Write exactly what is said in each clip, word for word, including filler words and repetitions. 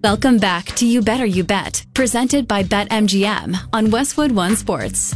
Welcome back to You Better You Bet, presented by BetMGM on Westwood One Sports.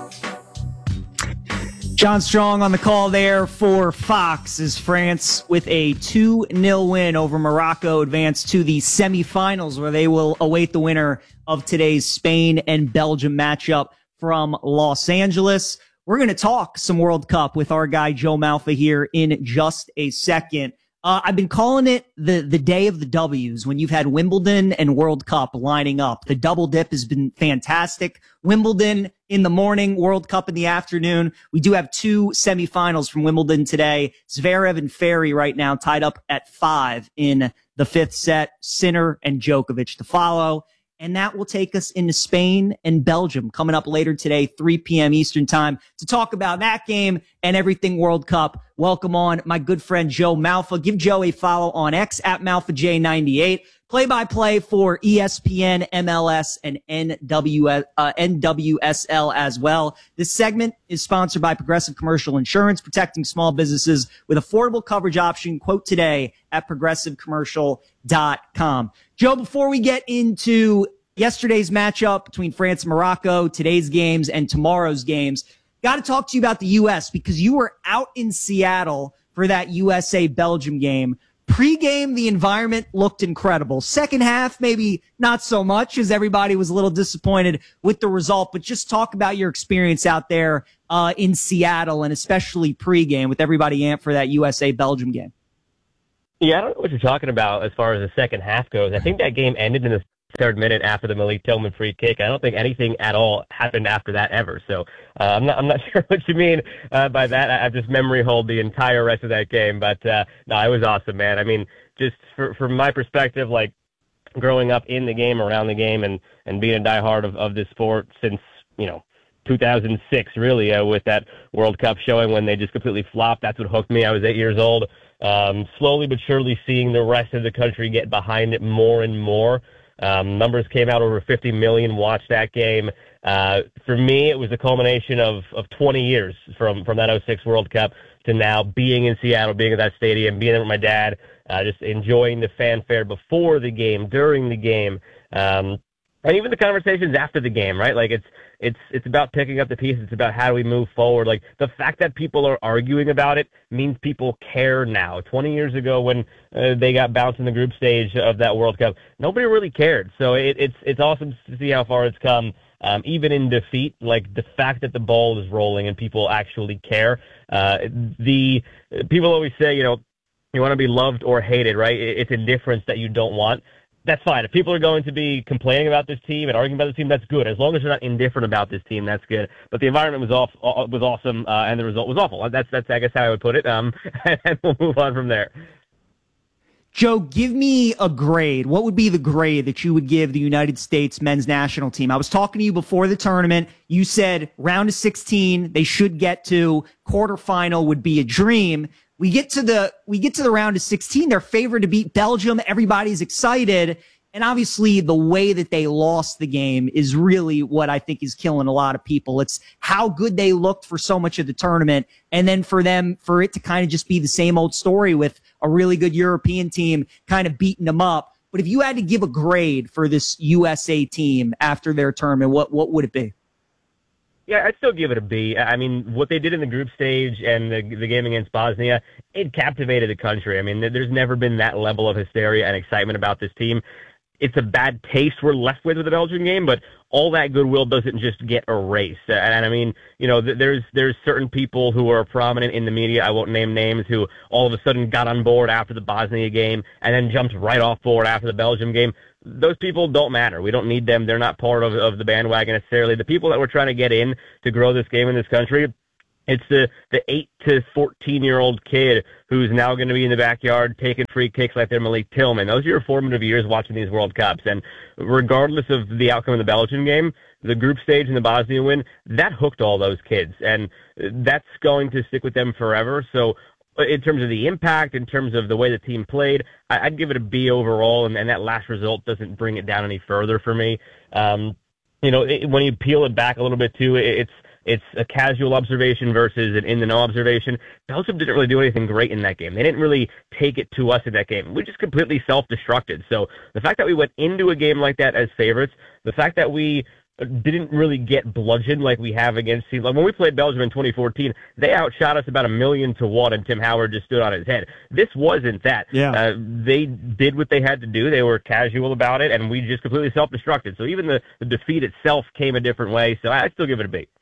John Strong on the call there for Fox as France, with a two nil win over Morocco, advanced to the semifinals where they will await the winner of today's Spain and Belgium matchup from Los Angeles. We're going to talk some World Cup with our guy Joe Malfa here in just a second. Uh, I've been calling it the, the day of the W's when you've had Wimbledon and World Cup lining up. The double dip has been fantastic. Wimbledon in the morning, World Cup in the afternoon. We do have two semifinals from Wimbledon today. Zverev and Ferry right now tied up at five in the fifth set. Sinner and Djokovic to follow. And that will take us into Spain and Belgium coming up later today, three p.m. Eastern time, to talk about that game and everything World Cup. Welcome on my good friend Joe Malfa. Give Joe a follow on X at Malfa J ninety-eight. Play-by-play for E S P N, M L S, and N W, uh, N W S L as well. This segment is sponsored by Progressive Commercial Insurance, protecting small businesses with affordable coverage option. Quote today at progressive commercial dot com. Joe, before we get into yesterday's matchup between France and Morocco, today's games, and tomorrow's games, got to talk to you about the U S because you were out in Seattle for that U S A-Belgium game. Pre-game, the environment looked incredible. Second half, maybe not so much, as everybody was a little disappointed with the result. But just talk about your experience out there uh, in Seattle, and especially pre-game with everybody amped for that U S A-Belgium game. Yeah, I don't know what you're talking about as far as the second half goes. I think that game ended in the third minute after the Malik Tillman free kick. I don't think anything at all happened after that ever. So uh, I'm not I'm not sure what you mean uh, by that. I, I've just memory hold the entire rest of that game. But uh, no, it was awesome, man. I mean, just for, from my perspective, like growing up in the game, around the game, and, and being a diehard of, of this sport since, you know, two thousand six, really, uh, with that World Cup showing when they just completely flopped. That's what hooked me. I was eight years old. Um, slowly but surely seeing the rest of the country get behind it more and more. Um, numbers came out, over fifty million watched that game. Uh, for me, it was a culmination of, of twenty years from, from that oh six World Cup to now being in Seattle, being at that stadium, being there with my dad, uh, just enjoying the fanfare before the game, during the game, um, and even the conversations after the game, right? Like it's, it's, it's about picking up the pieces. It's about how do we move forward. Like the fact that people are arguing about it means people care now. twenty years ago when uh, they got bounced in the group stage of that World Cup, nobody really cared. So it, it's, it's awesome to see how far it's come. Um, even in defeat, like the fact that the ball is rolling and people actually care. Uh, the people always say, you know, you want to be loved or hated, right? It's indifference that you don't want. That's fine. If people are going to be complaining about this team and arguing about this team, that's good. As long as they're not indifferent about this team, that's good. But the environment was off, was awesome, uh, and the result was awful. That's, that's, I guess, how I would put it. Um, and we'll move on from there. Joe, give me a grade. What would be the grade that you would give the United States men's national team? I was talking to you before the tournament. You said round of sixteen, they should get to. Quarterfinal would be a dream. We get to the, we get to the round of sixteen. They're favored to beat Belgium. Everybody's excited. And obviously the way that they lost the game is really what I think is killing a lot of people. It's how good they looked for so much of the tournament. And then for them, for it to kind of just be the same old story with a really good European team kind of beating them up. But if you had to give a grade for this U S A team after their tournament, what, what would it be? Yeah, I'd still give it a B. I mean, what they did in the group stage and the, the game against Bosnia, it captivated the country. I mean, there's never been that level of hysteria and excitement about this team. It's a bad taste we're left with with the Belgian game, but all that goodwill doesn't just get erased. And, and I mean, you know, there's there's certain people who are prominent in the media, I won't name names, who all of a sudden got on board after the Bosnia game and then jumped right off board after the Belgium game. Those people don't matter. We don't need them. They're not part of, of the bandwagon necessarily. The people that we're trying to get in to grow this game in this country, it's the, the eight to fourteen-year-old kid who's now going to be in the backyard taking free kicks like they're Malik Tillman. Those are your formative years watching these World Cups. And regardless of the outcome of the Belgian game, the group stage and the Bosnia win, that hooked all those kids. And that's going to stick with them forever. So in terms of the impact, in terms of the way the team played, I'd give it a B overall, and, and that last result doesn't bring it down any further for me. Um, you know, it, when you peel it back a little bit too, it, it's it's a casual observation versus an in-the-know observation. Belgium didn't really do anything great in that game. They didn't really take it to us in that game. We just completely self-destructed. So the fact that we went into a game like that as favorites, the fact that we didn't really get bludgeoned like we have against teams. Like when we played Belgium in twenty fourteen, they outshot us about a million to one, and Tim Howard just stood on his head. This wasn't that. Yeah. Uh, they did what they had to do. They were casual about it, and we just completely self-destructed. So even the, the defeat itself came a different way, so I still give it a B.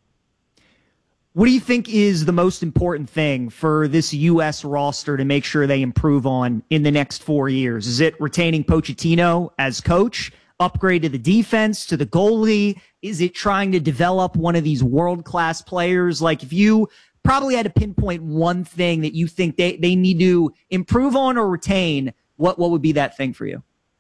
What do you think is the most important thing for this U S roster to make sure they improve on in the next four years? Is it retaining Pochettino as coach? Upgrade to the defense, to the goalie? Is it trying to develop one of these world-class players? Like, if you probably had to pinpoint one thing that you think they, they need to improve on or retain, what, what would be that thing for you?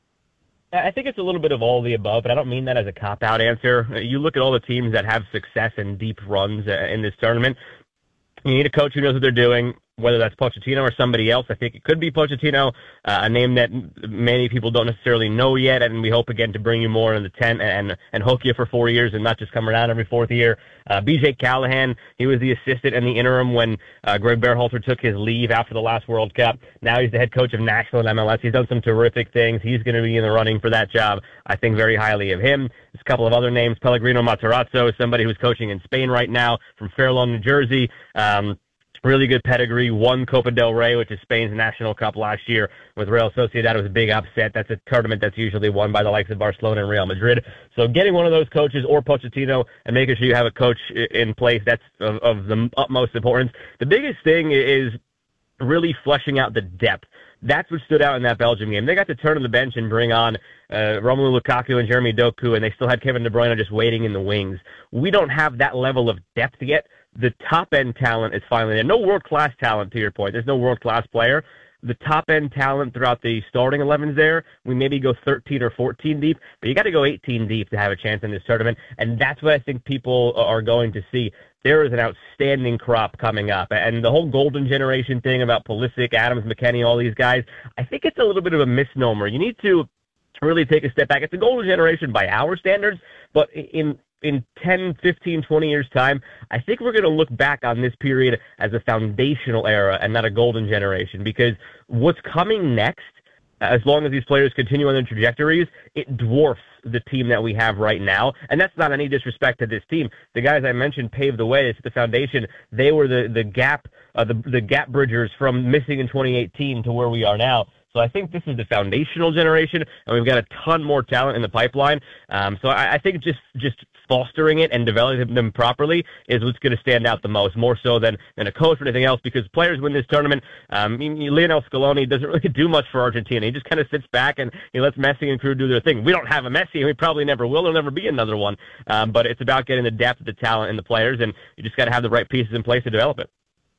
I think it's a little bit of all the above, but I don't mean that as a cop-out answer. You look at all the teams that have success and deep runs in this tournament. You need a coach who knows what they're doing, whether that's Pochettino or somebody else. I think it could be Pochettino, uh, a name that many people don't necessarily know yet, and we hope, again, to bring you more in the tent and and hook you for four years and not just come around every fourth year. Uh, B J Callahan, he was the assistant in the interim when uh, Greg Berhalter took his leave after the last World Cup. Now he's the head coach of Nashville and M L S. He's done some terrific things. He's going to be in the running for that job. I think very highly of him. There's a couple of other names. Pellegrino Matarazzo, somebody who's coaching in Spain right now from Fair Lawn, New Jersey. Um, Really good pedigree, won Copa del Rey, which is Spain's national cup last year with Real Sociedad. It was a big upset. That's a tournament that's usually won by the likes of Barcelona and Real Madrid. So getting one of those coaches or Pochettino and making sure you have a coach in place, that's of, of the utmost importance. The biggest thing is really fleshing out the depth. That's what stood out in that Belgium game. They got to turn on the bench and bring on uh, Romelu Lukaku and Jeremy Doku, and they still had Kevin De Bruyne just waiting in the wings. We don't have that level of depth yet. The top-end talent is finally there. No world-class talent, to your point. There's no world-class player. The top-end talent throughout the starting eleven's there. We maybe go thirteen or fourteen deep, but you got to go eighteen deep to have a chance in this tournament, and that's what I think people are going to see. There is an outstanding crop coming up, and the whole golden generation thing about Pulisic, Adams, McKennie, all these guys, I think it's a little bit of a misnomer. You need to really take a step back. It's a golden generation by our standards, but in in ten, fifteen, twenty years' time, I think we're going to look back on this period as a foundational era and not a golden generation, because what's coming next, as long as these players continue on their trajectories, it dwarfs the team that we have right now. And that's not any disrespect to this team. The guys I mentioned paved the way. It's the foundation. They were the, the gap, uh, the, the gap bridgers from missing in twenty eighteen to where we are now. So I think this is the foundational generation, and we've got a ton more talent in the pipeline. Um, so I, I think just just fostering it and developing them properly is what's going to stand out the most, more so than, than a coach or anything else, because players win this tournament. Um, Lionel Scaloni doesn't really do much for Argentina. He just kind of sits back and he lets Messi and crew do their thing. We don't have a Messi, and we probably never will. There'll never be another one. Um, but it's about getting the depth of the talent in the players, and you just got to have the right pieces in place to develop it.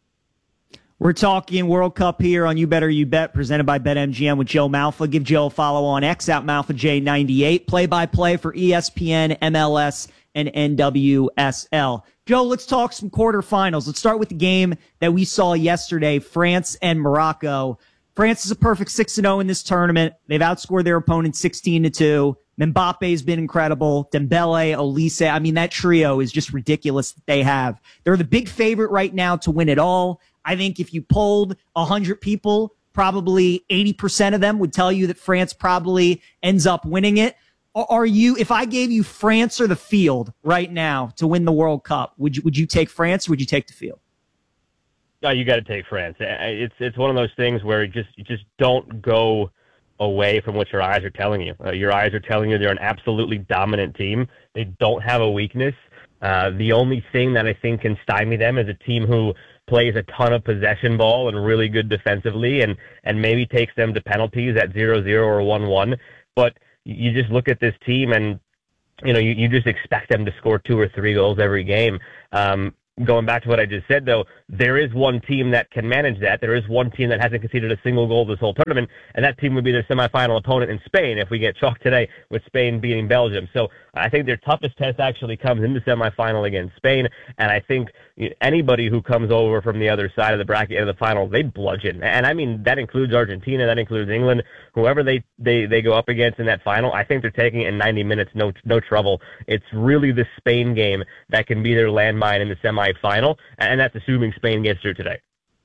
We're talking World Cup here on You Better You Bet, presented by BetMGM with Joe Malfa. Give Joe a follow on X, at Malfa J ninety-eight. Play-by-play for E S P N, M L S, and N W S L. Joe, let's talk some quarterfinals. Let's start with the game that we saw yesterday, France and Morocco. France is a perfect six and oh in this tournament. They've outscored their opponent sixteen to two. Mbappe's been incredible. Dembele, Olise. I mean, that trio is just ridiculous that they have. They're the big favorite right now to win it all. I think if you polled one hundred people, probably eighty percent of them would tell you that France probably ends up winning it. Are you, if I gave you France or the field right now to win the World Cup, would you, would you take France or would you take the field? No, you got to take France. It's it's one of those things where you just you just don't go away from what your eyes are telling you. Uh, your eyes are telling you they're an absolutely dominant team. They don't have a weakness. Uh, the only thing that I think can stymie them is a team who plays a ton of possession ball and really good defensively, and, and maybe takes them to penalties at zero zero or one one. But you just look at this team and, you know, you, you just expect them to score two or three goals every game. Um, going back to what I just said, though, there is one team that can manage that. There is one team that hasn't conceded a single goal this whole tournament, and that team would be their semifinal opponent in Spain if we get chalked today with Spain beating Belgium. So I think their toughest test actually comes in the semifinal against Spain, and I think anybody who comes over from the other side of the bracket in the final, they bludgeon. And I mean, that includes Argentina, that includes England, whoever they, they, they go up against in that final. I think they're taking it in ninety minutes, no no trouble. It's really the Spain game that can be their landmine in the semifinal, and that's assuming Spain gets through today.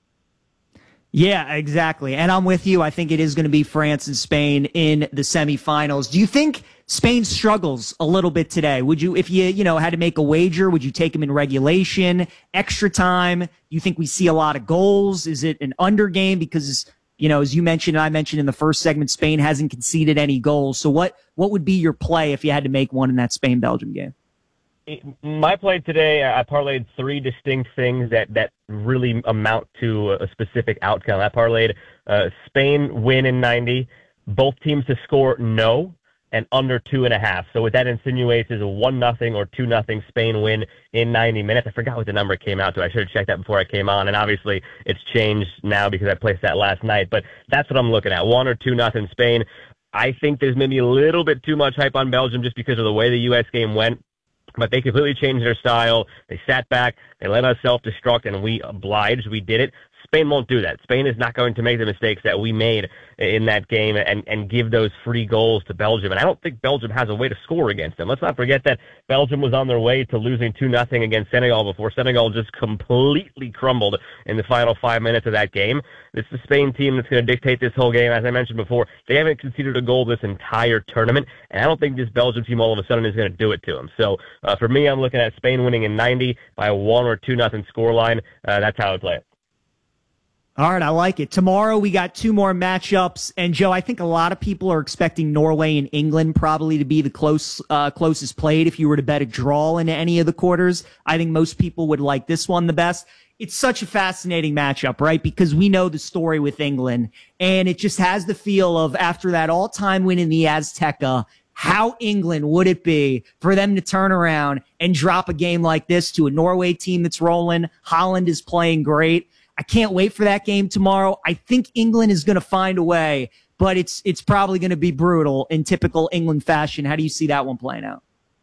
Yeah, exactly. And I'm with you. I think it is going to be France and Spain in the semifinals. Do you think Spain struggles a little bit today? Would you, if you, you know, had to make a wager, would you take them in regulation, extra time? You think we see a lot of goals? Is it an under game? Because, you know, as you mentioned, and I mentioned in the first segment, Spain hasn't conceded any goals. So what, what would be your play if you had to make one in that Spain-Belgium game? My play today, I parlayed three distinct things that, that really amount to a specific outcome. I parlayed uh, Spain win in ninety, both teams to score no, and under two and a half. So what that insinuates is a one nothing or two nothing Spain win in ninety minutes. I forgot what the number came out to. I should have checked that before I came on, and obviously it's changed now because I placed that last night. But that's what I'm looking at, one or two nothing Spain. I think there's maybe a little bit too much hype on Belgium just because of the way the U S game went. But they completely changed their style. They sat back. They let us self-destruct, and we obliged. We did it. Spain won't do that. Spain is not going to make the mistakes that we made in that game and, and give those free goals to Belgium. And I don't think Belgium has a way to score against them. Let's not forget that Belgium was on their way to losing two nothing against Senegal before Senegal just completely crumbled in the final five minutes of that game. This is the Spain team that's going to dictate this whole game. As I mentioned before, they haven't conceded a goal this entire tournament, and I don't think this Belgium team all of a sudden is going to do it to them. So uh, for me, I'm looking at Spain winning in ninety by a one or two nothing scoreline. Uh, that's how I play it. All right, I like it. Tomorrow we got two more matchups, and Joe, I think a lot of people are expecting Norway and England probably to be the close uh, closest played. If you were to bet a draw into any of the quarters, I think most people would like this one the best. It's such a fascinating matchup, right? Because we know the story with England, and it just has the feel of after that all-time win in the Azteca, how England would it be for them to turn around and drop a game like this to a Norway team that's rolling? Holland is playing great. I can't wait for that game tomorrow. I think England is going to find a way, but it's it's probably going to be brutal in typical England fashion. How do you see that one playing out?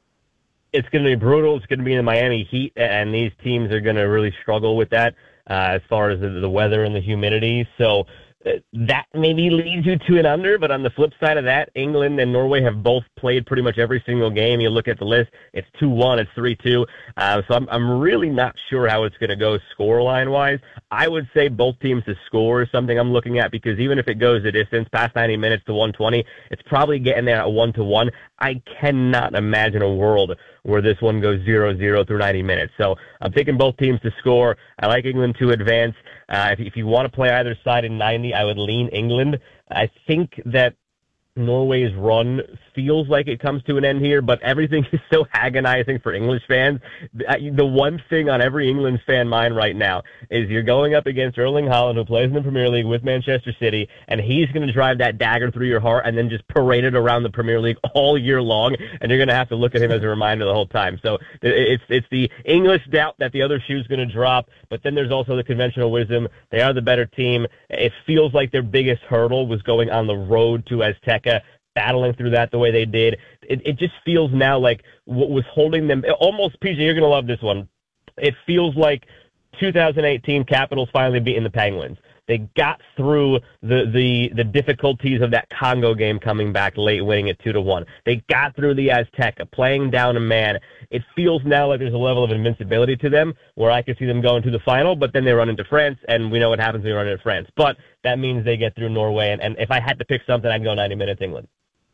It's going to be brutal. It's going to be in the Miami Heat, and these teams are going to really struggle with that uh, as far as the, the weather and the humidity. So that maybe leads you to an under, but on the flip side of that, England and Norway have both played pretty much every single game. You look at the list, it's two one, it's three two. Uh, so I'm, I'm really not sure how it's going to go scoreline-wise. I would say both teams to score is something I'm looking at because even if it goes the distance, past ninety minutes to one twenty, it's probably getting there at one to one. I cannot imagine a world where this one goes zero zero through ninety minutes. So I'm picking both teams to score. I like England to advance. Uh, if, if you want to play either side in ninety, I would lean England. I think that Norway's run feels like it comes to an end here, but everything is so agonizing for English fans. The one thing on every England fan mind right now is you're going up against Erling Haaland, who plays in the Premier League with Manchester City, and he's going to drive that dagger through your heart and then just parade it around the Premier League all year long, and you're going to have to look at him as a reminder the whole time. So it's it's the English doubt that the other shoe's going to drop, but then there's also the conventional wisdom. They are the better team. It feels like their biggest hurdle was going on the road to Azteca, battling through that the way they did. It, it just feels now like what was holding them, almost, P J, you're going to love this one. It feels like two thousand eighteen Capitals finally beating the Penguins. They got through the, the, the difficulties of that Congo game coming back late, winning it two to one. They got through the Azteca, playing down a man. It feels now like there's a level of invincibility to them where I could see them going to the final, but then they run into France, and we know what happens when you run into France. But that means they get through Norway, and, and if I had to pick something, I'd go ninety minutes England.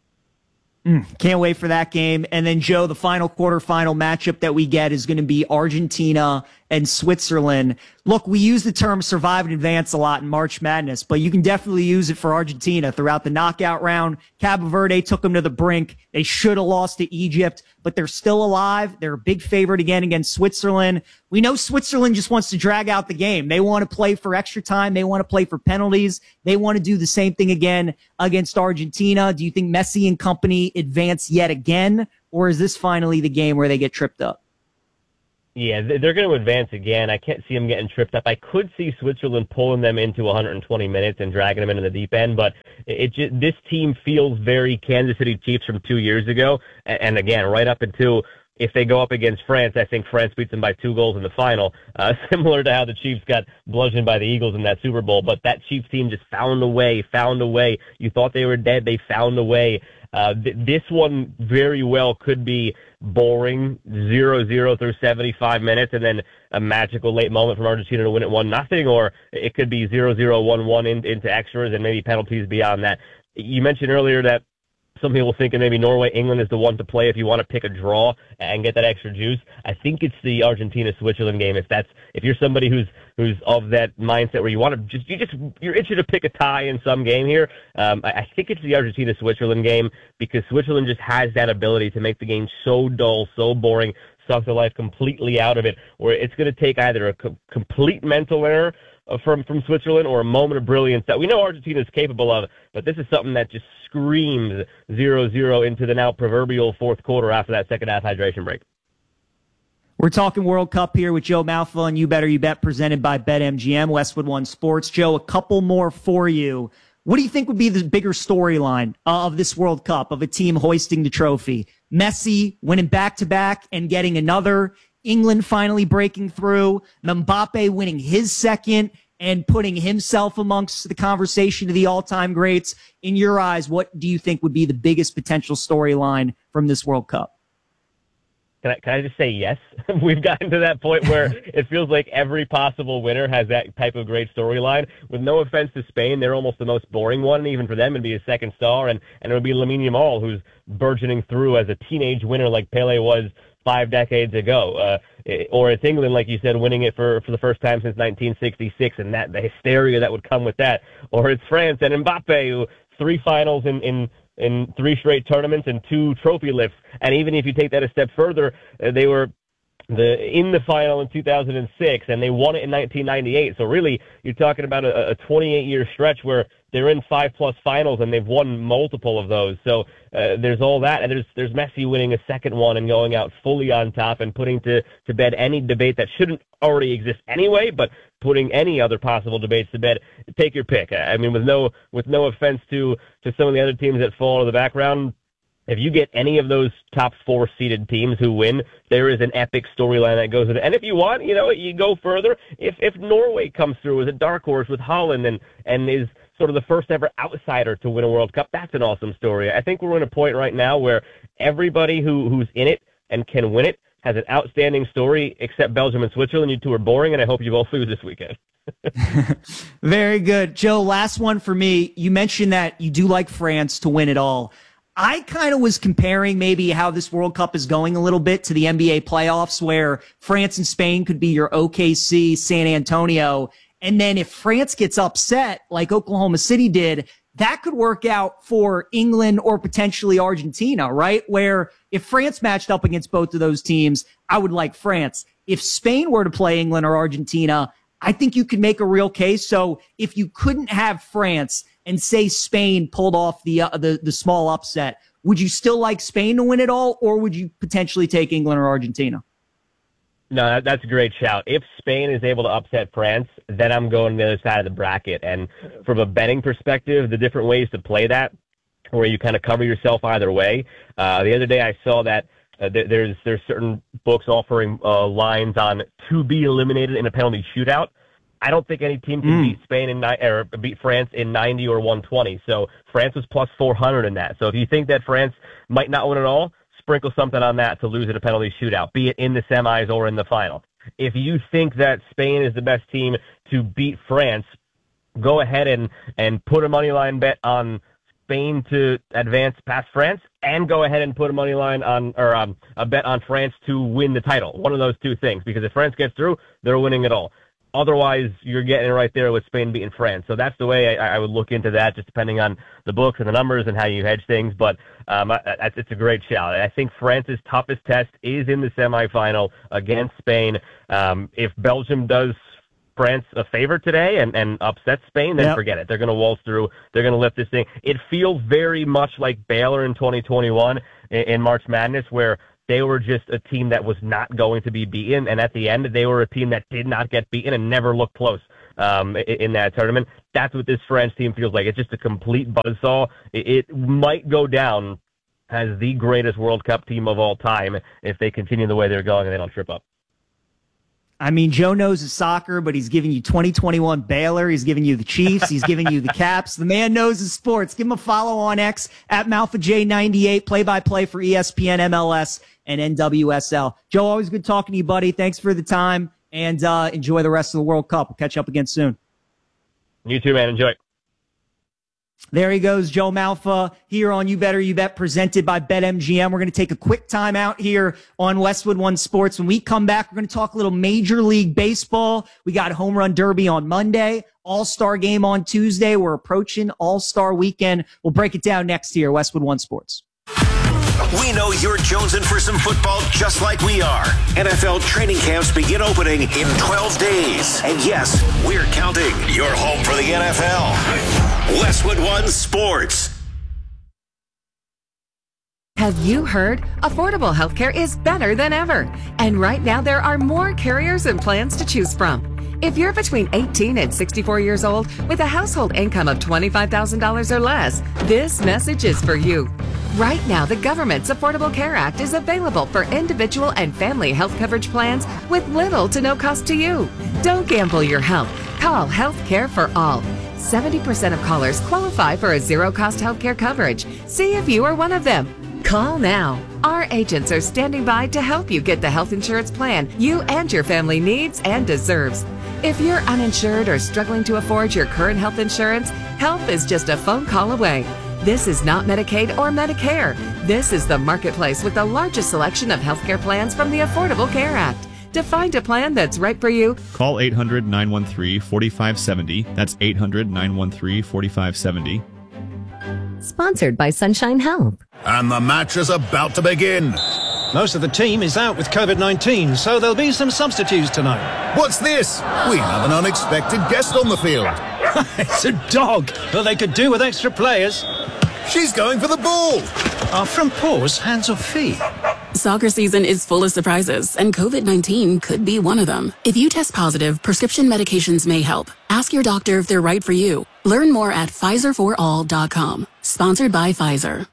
Mm, can't wait for that game. And then, Joe, the final quarterfinal matchup that we get is going to be Argentina and Switzerland. Look, we use the term survive and advance a lot in March Madness, but you can definitely use it for Argentina throughout the knockout round. Cabo Verde took them to the brink. They should have lost to Egypt, but they're still alive. They're a big favorite again against Switzerland. We know Switzerland just wants to drag out the game. They want to play for extra time. They want to play for penalties. They want to do the same thing again against Argentina. Do you think Messi and company advance yet again, or is this finally the game where they get tripped up? Yeah, they're going to advance again. I can't see them getting tripped up. I could see Switzerland pulling them into one hundred twenty minutes and dragging them into the deep end, but it just, this team feels very Kansas City Chiefs from two years ago. And again, right up until if they go up against France, I think France beats them by two goals in the final, uh, similar to how the Chiefs got bludgeoned by the Eagles in that Super Bowl. But that Chiefs team just found a way, found a way. You thought they were dead. They found a way. Uh, th- this one very well could be boring, zero zero through seventy-five minutes, and then a magical late moment from Argentina to win it one nothing, or it could be zero zero one one in, into extras and maybe penalties beyond that. You mentioned earlier that some people thinking maybe Norway, England is the one to play if you want to pick a draw and get that extra juice. I think it's the Argentina-Switzerland game. If that's if you're somebody who's who's of that mindset where you want to just you just you're itching to pick a tie in some game here, um, I, I think it's the Argentina-Switzerland game because Switzerland just has that ability to make the game so dull, so boring, suck the life completely out of it, where it's going to take either a co- complete mental error from from Switzerland or a moment of brilliance that we know Argentina is capable of, but this is something that just screams zero zero into the now proverbial fourth quarter after that second half hydration break. We're talking World Cup here with Joe Malfa and You Better You Bet, presented by BetMGM, Westwood One Sports. Joe, a couple more for you. What do you think would be the bigger storyline of this World Cup, of a team hoisting the trophy? Messi winning back-to-back and getting another, England finally breaking through, Mbappe winning his second and putting himself amongst the conversation of the all-time greats. In your eyes, what do you think would be the biggest potential storyline from this World Cup? Can I, can I just say yes? We've gotten to that point where it feels like every possible winner has that type of great storyline. With no offense to Spain, they're almost the most boring one, and even for them it'd be a second star, and, and it would be Lamine Yamal, who's burgeoning through as a teenage winner like Pele was five decades ago. Uh, or it's England, like you said, winning it for, for the first time since nineteen sixty-six, and that the hysteria that would come with that. Or it's France and Mbappe, who three finals in, in in three straight tournaments and two trophy lifts. And even if you take that a step further, uh, they were the in the final in two thousand six, and they won it in nineteen ninety-eight. So really, you're talking about a, a twenty-eight-year stretch where they're in five-plus finals, and they've won multiple of those. So uh, there's all that, and there's there's Messi winning a second one and going out fully on top and putting to, to bed any debate that shouldn't already exist anyway, but putting any other possible debates to bed. Take your pick. I mean, with no with no offense to, to some of the other teams that fall to the background, if you get any of those top four seeded teams who win, there is an epic storyline that goes with it. And if you want, you know, you go further. If if Norway comes through as a dark horse with Holland and, and is sort of the first ever outsider to win a World Cup, that's an awesome story. I think we're in a point right now where everybody who who's in it and can win it has an outstanding story, except Belgium and Switzerland. You two are boring, and I hope you both lose this weekend. Very good. Joe, last one for me. You mentioned that you do like France to win it all. I kind of was comparing maybe how this World Cup is going a little bit to the N B A playoffs, where France and Spain could be your O K C, San Antonio. And then if France gets upset, like Oklahoma City did, that could work out for England or potentially Argentina, right? Where if France matched up against both of those teams, I would like France. If Spain were to play England or Argentina, I think you could make a real case. So if you couldn't have France and say Spain pulled off the, uh, the, the small upset, would you still like Spain to win it all, or would you potentially take England or Argentina? No, that, that's a great shout. If Spain is able to upset France, then I'm going to the other side of the bracket. And from a betting perspective, the different ways to play that, where you kind of cover yourself either way. Uh, the other day I saw that uh, th- there's there's certain books offering uh, lines on to be eliminated in a penalty shootout. I don't think any team can mm. beat Spain in ni- or beat France in ninety or one twenty. So France was plus four hundred in that. So if you think that France might not win it all, sprinkle something on that to lose in a penalty shootout, be it in the semis or in the final. If you think that Spain is the best team to beat France, go ahead and, and put a money line bet on Spain to advance past France, and go ahead and put a money line on, or um, a bet on France to win the title. One of those two things, because if France gets through, they're winning it all. Otherwise, you're getting it right there with Spain beating France. So that's the way I, I would look into that, just depending on the books and the numbers and how you hedge things. But um, I, I, it's a great shout. I think France's toughest test is in the semifinal against Spain. Um, if Belgium does France a favor today and, and upsets Spain, then yep. forget it. They're going to waltz through. They're going to lift this thing. It feels very much like Baylor in twenty twenty-one in, in March Madness, where They were just a team that was not going to be beaten, and at the end, they were a team that did not get beaten and never looked close um, in that tournament. That's what this France team feels like. It's just a complete buzzsaw. It, it might go down as the greatest World Cup team of all time if they continue the way they're going and they don't trip up. I mean, Joe knows his soccer, but he's giving you twenty twenty-one Baylor. He's giving you the Chiefs. He's giving you the Caps. The man knows his sports. Give him a follow on X at Malfa J ninety-eight, play-by-play for E S P N, M L S, and N W S L. Joe, always good talking to you, buddy. Thanks for the time, and uh, enjoy the rest of the World Cup. We'll catch up again soon. You too, man. Enjoy. There he goes, Joe Malfa, here on You Better You Bet, presented by BetMGM. We're going to take a quick time out here on Westwood One Sports. When we come back, we're going to talk a little Major League Baseball. We got Home Run Derby on Monday, All-Star Game on Tuesday. We're approaching All-Star Weekend. We'll break it down next year, Westwood One Sports. We know you're jonesing for some football just like we are. N F L training camps begin opening in twelve days. And yes, we're counting. You're home for the N F L. Westwood One Sports. Have you heard? Affordable healthcare is better than ever. And right now there are more carriers and plans to choose from. If you're between eighteen and sixty-four years old with a household income of twenty-five thousand dollars or less, this message is for you. Right now, the government's Affordable Care Act is available for individual and family health coverage plans with little to no cost to you. Don't gamble your health. Call Health Care for All. seventy percent of callers qualify for a zero-cost healthcare coverage. See if you are one of them. Call now. Our agents are standing by to help you get the health insurance plan you and your family needs and deserves. If you're uninsured or struggling to afford your current health insurance, help is just a phone call away. This is not Medicaid or Medicare. This is the marketplace with the largest selection of healthcare plans from the Affordable Care Act. To find a plan that's right for you, call eight hundred, nine one three, four five seven zero. That's eight hundred, nine one three, four five seven zero. Sponsored by Sunshine Health. And the match is about to begin. Most of the team is out with COVID nineteen, so there'll be some substitutes tonight. What's this? We have an unexpected guest on the field. It's a dog, but they could do with extra players. She's going for the ball. Are front paws hands or feet? Soccer season is full of surprises, and COVID nineteen could be one of them. If you test positive, prescription medications may help. Ask your doctor if they're right for you. Learn more at Pfizer for all dot com. Sponsored by Pfizer.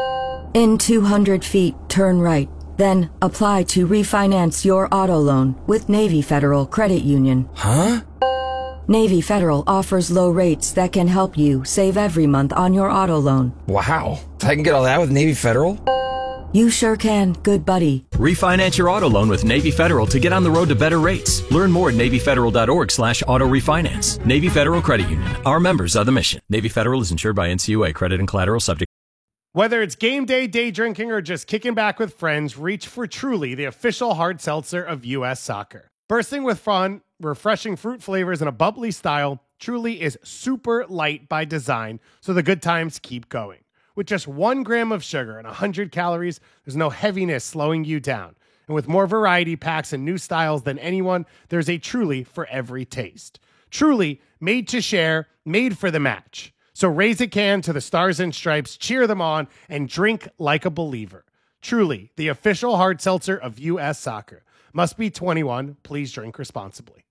In two hundred feet, turn right. Then apply to refinance your auto loan with Navy Federal Credit Union. Huh? Navy Federal offers low rates that can help you save every month on your auto loan. Wow. I can get all that with Navy Federal? You sure can, good buddy. Refinance your auto loan with Navy Federal to get on the road to better rates. Learn more at NavyFederal.org slash auto refinance. Navy Federal Credit Union. Our members are the mission. Navy Federal is insured by N C U A. Credit and collateral subject. Whether it's game day, day drinking, or just kicking back with friends, reach for Truly, the official hard seltzer of U S Soccer. Bursting with fun, refreshing fruit flavors, and a bubbly style, Truly is super light by design, so the good times keep going. With just one gram of sugar and one hundred calories, there's no heaviness slowing you down. And with more variety packs and new styles than anyone, there's a Truly for every taste. Truly, made to share, made for the match. So raise a can to the Stars and Stripes, cheer them on, and drink like a believer. Truly, the official hard seltzer of U S Soccer. Must be twenty-one. Please drink responsibly.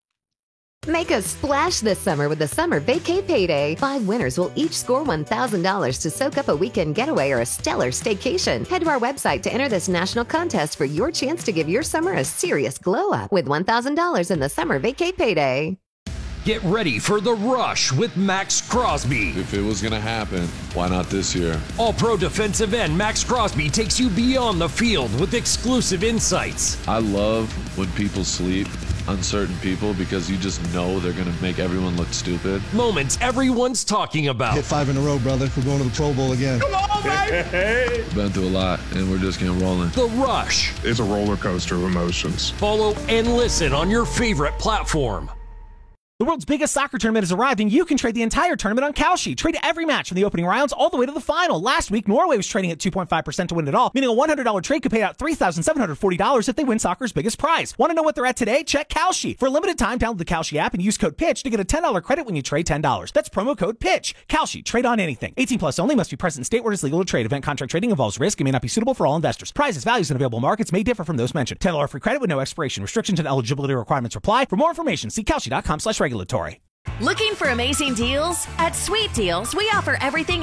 Make a splash this summer with the Summer Vacay Payday. Five winners will each score one thousand dollars to soak up a weekend getaway or a stellar staycation. Head to our website to enter this national contest for your chance to give your summer a serious glow up with one thousand dollars in the Summer Vacay Payday. Get ready for the rush with Max Crosby. If it was going to happen, why not this year? All-pro defensive end Max Crosby takes you beyond the field with exclusive insights. I love when people sleep on certain people because you just know they're going to make everyone look stupid. Moments everyone's talking about. Hit five in a row, brother. We're going to the Pro Bowl again. Come on, baby! Been through a lot, and we're just getting rolling. The Rush. It's a roller coaster of emotions. Follow and listen on your favorite platform. The world's biggest soccer tournament has arrived, and you can trade the entire tournament on Kalshi. Trade every match from the opening rounds all the way to the final. Last week, Norway was trading at two point five percent to win it all, meaning a one hundred dollars trade could pay out three thousand seven hundred forty dollars if they win soccer's biggest prize. Want to know what they're at today? Check Kalshi. For a limited time, download the Kalshi app and use code PITCH to get a ten dollars credit when you trade ten dollars. That's promo code PITCH. Kalshi. Trade on anything. eighteen plus only. Must be present in state where it's legal to trade. Event contract trading involves risk and may not be suitable for all investors. Prizes, values, and available markets may differ from those mentioned. ten dollars free credit with no expiration. Restrictions and eligibility requirements apply. For more information, see Kalshi dot com slash regulatory. Looking for amazing deals? At Sweet Deals, we offer everything